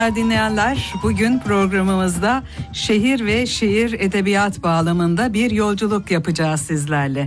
Dinleyenler, bugün programımızda şehir ve şiir edebiyat bağlamında bir yolculuk yapacağız sizlerle.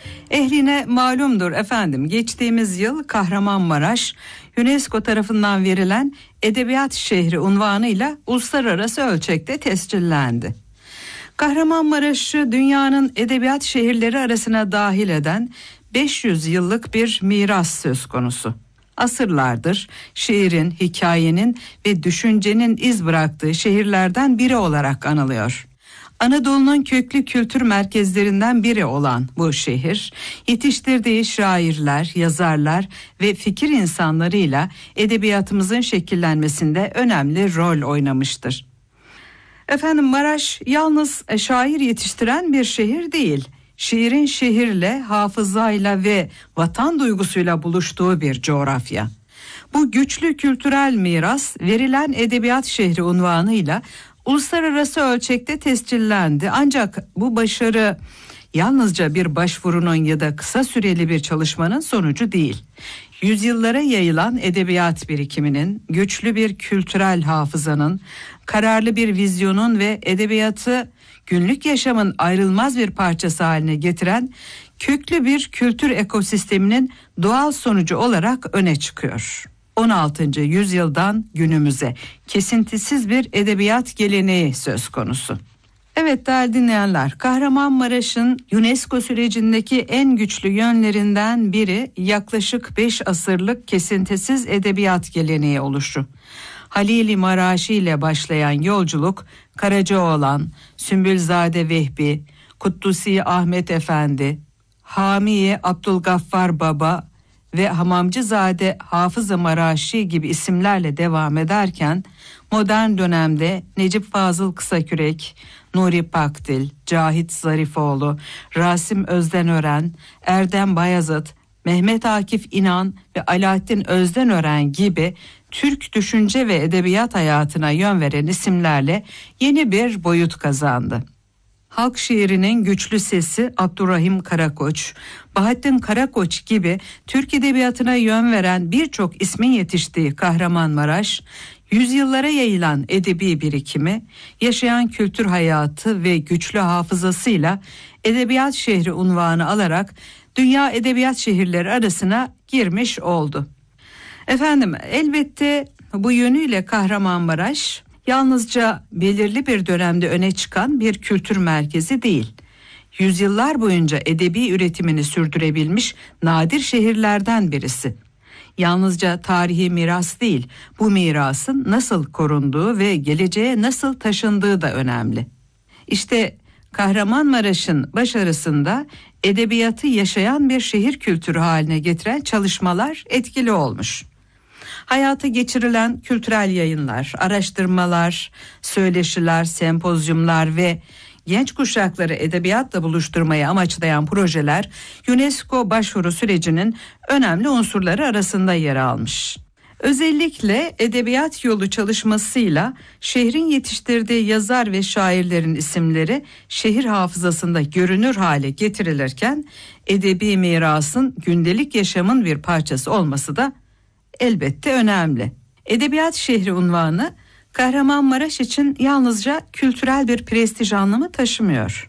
Ehline malumdur efendim, geçtiğimiz yıl Kahramanmaraş UNESCO tarafından verilen Edebiyat Şehri unvanıyla uluslararası ölçekte tescillendi. Kahramanmaraş'ı dünyanın edebiyat şehirleri arasına dahil eden 500 yıllık bir miras söz konusu. Asırlardır şiirin, hikayenin ve düşüncenin iz bıraktığı şehirlerden biri olarak anılıyor. Anadolu'nun köklü kültür merkezlerinden biri olan bu şehir, yetiştirdiği şairler, yazarlar ve fikir insanlarıyla edebiyatımızın şekillenmesinde önemli rol oynamıştır. Efendim, Maraş yalnız şair yetiştiren bir şehir değil. Şiirin şehirle, hafızayla ve vatan duygusuyla buluştuğu bir coğrafya. Bu güçlü kültürel miras verilen Edebiyat Şehri unvanıyla uluslararası ölçekte tescillendi. Ancak bu başarı yalnızca bir başvurunun ya da kısa süreli bir çalışmanın sonucu değil. Yüzyıllara yayılan edebiyat birikiminin, güçlü bir kültürel hafızanın, kararlı bir vizyonun ve edebiyatı günlük yaşamın ayrılmaz bir parçası haline getiren köklü bir kültür ekosisteminin doğal sonucu olarak öne çıkıyor. 16. yüzyıldan günümüze kesintisiz bir edebiyat geleneği söz konusu. Evet değerli dinleyenler, Kahramanmaraş'ın UNESCO sürecindeki en güçlü yönlerinden biri yaklaşık 5 asırlık kesintisiz edebiyat geleneği oluşu. Halil-i Maraşi ile başlayan yolculuk, Karacaoğlan, Sümbülzade Vehbi, Kutlusi Ahmet Efendi, Hamiye Abdülgaffar Baba ve Hamamcızade Hafız-ı Maraşi gibi isimlerle devam ederken, modern dönemde Necip Fazıl Kısakürek, Nuri Pakdil, Cahit Zarifoğlu, Rasim Özdenören, Erdem Bayazıt, Mehmet Akif İnan ve Alaaddin Özdenören gibi Türk düşünce ve edebiyat hayatına yön veren isimlerle yeni bir boyut kazandı. Halk şiirinin güçlü sesi Abdurrahim Karakoç, Bahattin Karakoç gibi Türk edebiyatına yön veren birçok ismin yetiştiği Kahramanmaraş, yüzyıllara yayılan edebi birikimi, yaşayan kültür hayatı ve güçlü hafızasıyla Edebiyat Şehri unvanı alarak dünya edebiyat şehirleri arasına girmiş oldu. Efendim, elbette bu yönüyle Kahramanmaraş yalnızca belirli bir dönemde öne çıkan bir kültür merkezi değil. Yüzyıllar boyunca edebi üretimini sürdürebilmiş nadir şehirlerden birisi. Yalnızca tarihi miras değil, bu mirasın nasıl korunduğu ve geleceğe nasıl taşındığı da önemli. İşte Kahramanmaraş'ın başarısında edebiyatı yaşayan bir şehir kültürü haline getiren çalışmalar etkili olmuş. Hayata geçirilen kültürel yayınlar, araştırmalar, söyleşiler, sempozyumlar ve genç kuşakları edebiyatla buluşturmayı amaçlayan projeler UNESCO başvuru sürecinin önemli unsurları arasında yer almış. Özellikle edebiyat yolu çalışmasıyla şehrin yetiştirdiği yazar ve şairlerin isimleri şehir hafızasında görünür hale getirilirken edebi mirasın gündelik yaşamın bir parçası olması da elbette önemli. Edebiyat Şehri unvanı Kahramanmaraş için yalnızca kültürel bir prestij anlamı taşımıyor.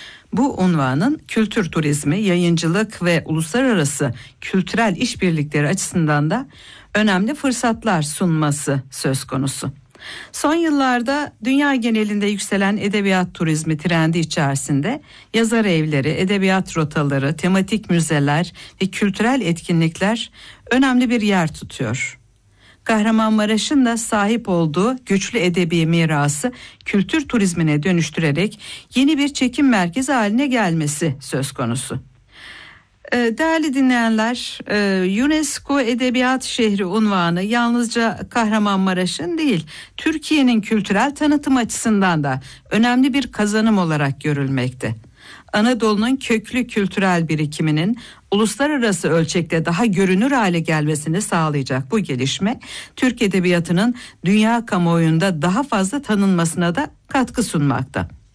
Bu unvanın kültür turizmi, yayıncılık ve uluslararası kültürel işbirlikleri açısından da önemli fırsatlar sunması söz konusu. Son yıllarda dünya genelinde yükselen edebiyat turizmi trendi içerisinde yazar evleri, edebiyat rotaları, tematik müzeler ve kültürel etkinlikler önemli bir yer tutuyor. Kahramanmaraş'ın da sahip olduğu güçlü edebi mirası kültür turizmine dönüştürerek yeni bir çekim merkezi haline gelmesi söz konusu. Değerli dinleyenler, UNESCO Edebiyat Şehri unvanı yalnızca Kahramanmaraş'ın değil, Türkiye'nin kültürel tanıtım açısından da önemli bir kazanım olarak görülmekte. Anadolu'nun köklü kültürel birikiminin uluslararası ölçekte daha görünür hale gelmesini sağlayacak bu gelişme, Türk edebiyatının dünya kamuoyunda daha fazla tanınmasına da katkı sunmakta.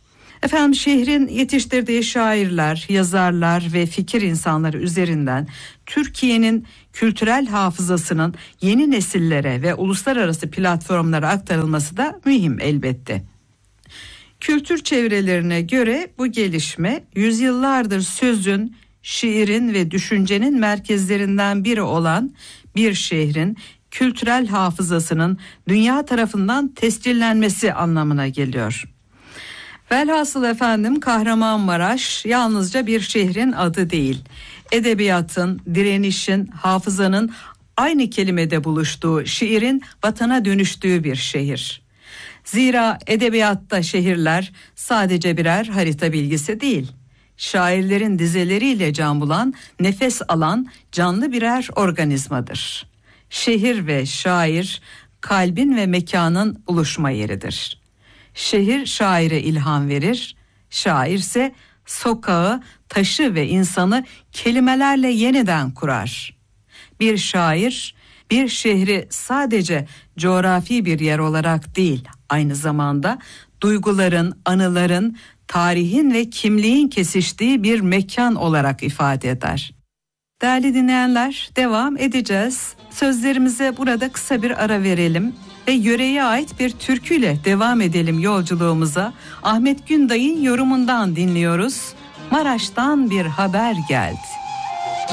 Efendim, şehrin yetiştirdiği şairler, yazarlar ve fikir insanları üzerinden Türkiye'nin kültürel hafızasının yeni nesillere ve uluslararası platformlara aktarılması da mühim elbette. Kültür çevrelerine göre bu gelişme yüzyıllardır sözün, şiirin ve düşüncenin merkezlerinden biri olan bir şehrin kültürel hafızasının dünya tarafından tescillenmesi anlamına geliyor. Velhasıl efendim, Kahramanmaraş yalnızca bir şehrin adı değil. Edebiyatın, direnişin, hafızanın aynı kelimede buluştuğu, şiirin vatana dönüştüğü bir şehir. Zira edebiyatta şehirler sadece birer harita bilgisi değil. Şairlerin dizeleriyle can bulan, nefes alan canlı birer organizmadır. Şehir ve şair, kalbin ve mekanın buluşma yeridir. Şehir şaire ilham verir, şair ise sokağı, taşı ve insanı kelimelerle yeniden kurar. Bir şair, bir şehri sadece coğrafi bir yer olarak değil, aynı zamanda duyguların, anıların, tarihin ve kimliğin kesiştiği bir mekan olarak ifade eder. Değerli dinleyenler, devam edeceğiz. Sözlerimize burada kısa bir ara verelim ve yöreye ait bir türküyle devam edelim yolculuğumuza. Ahmet Günday'ın yorumundan dinliyoruz. Maraş'tan bir haber geldi.